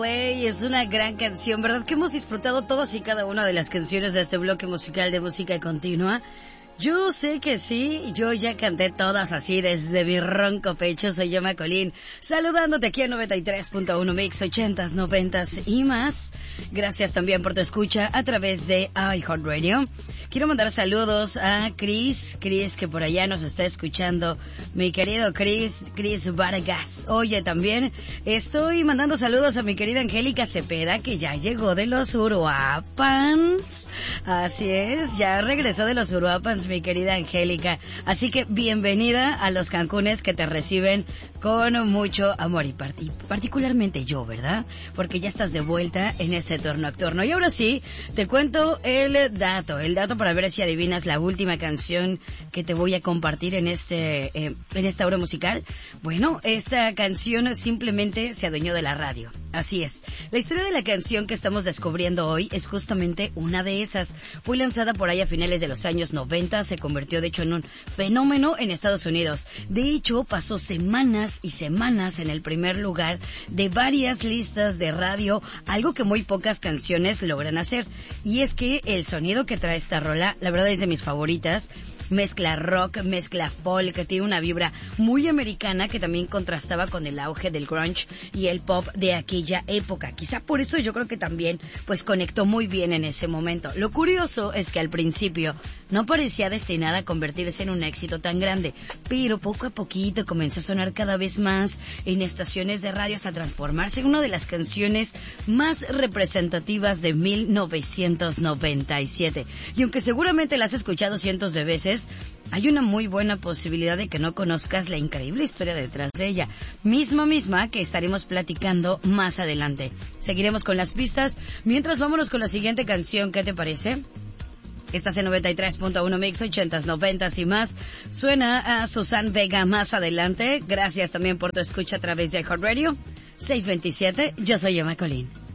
Güey, es una gran canción, ¿verdad? Que hemos disfrutado todas y cada una de las canciones de este bloque musical de música continua. Yo sé que sí, yo ya canté todas así desde mi ronco pecho. Soy yo, Macolín, saludándote aquí en 93.1 Mix, 80s, 90s y más. Gracias también por tu escucha a través de iHeartRadio. Quiero mandar saludos a Chris, que por allá nos está escuchando. Mi querido Chris Vargas. Oye, también estoy mandando saludos a mi querida Angélica Cepeda, que ya llegó de los Uruapans. Así es, ya regresó de los Uruapans, mi querida Angélica. Así que bienvenida a los Cancunes que te reciben con mucho amor y particularmente yo, ¿verdad? Porque ya estás de vuelta en ese torno a torno. Y ahora sí, te cuento el dato para ver si adivinas la última canción que te voy a compartir en esta hora musical. Bueno, esta canción simplemente se adueñó de la radio. Así es. La historia de la canción que estamos descubriendo hoy es justamente una de esas. Fue lanzada por ahí a finales de los años 90, se convirtió de hecho en un fenómeno en Estados Unidos. De hecho, pasó semanas y semanas en el primer lugar de varias listas de radio, algo que muy pocas canciones logran hacer. Y es que el sonido que trae esta rola, la verdad es de mis favoritas. Mezcla rock, mezcla folk, que tiene una vibra muy americana que también contrastaba con el auge del grunge y el pop de aquella época. Quizá por eso yo creo que también pues conectó muy bien en ese momento. Lo curioso es que al principio no parecía destinada a convertirse en un éxito tan grande, pero poco a poquito comenzó a sonar cada vez más en estaciones de radio hasta transformarse en una de las canciones más representativas de 1997. Y aunque seguramente la has escuchado cientos de veces, hay una muy buena posibilidad de que no conozcas la increíble historia detrás de ella, misma que estaremos platicando más adelante. Seguiremos con las pistas, mientras vámonos con la siguiente canción. ¿Qué te parece? Estás en 93.1 Mix, 80s, 90s y más. Suena a Susan Vega más adelante. Gracias también por tu escucha a través de iHeartRadio. 627, yo soy Emma Colín.